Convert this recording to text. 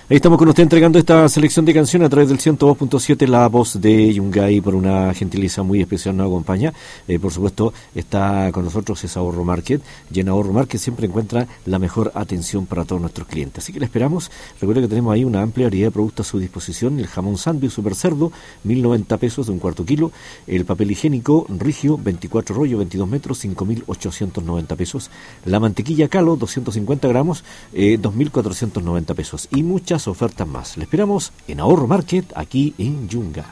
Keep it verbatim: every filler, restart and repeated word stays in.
Ahí estamos con usted entregando esta selección de canciones a través del ciento dos punto siete, la voz de Yungay, por una gentileza muy especial nos acompaña. Eh, por supuesto, está con nosotros es Ahorro Market, y en Ahorro Market siempre encuentra la mejor atención para todos nuestros clientes. Así que le esperamos. Recuerde que tenemos ahí una amplia variedad de productos a su disposición: el jamón sándwich super cerdo, mil noventa pesos de un cuarto kilo; el papel higiénico Rigio, veinticuatro rollos, veintidós metros, cinco mil ochocientos noventa pesos; la mantequilla Calo, doscientos cincuenta gramos, eh, dos mil cuatrocientos noventa pesos, y muchas ofertas más. Le esperamos en Ahorro Market, aquí en Yungay.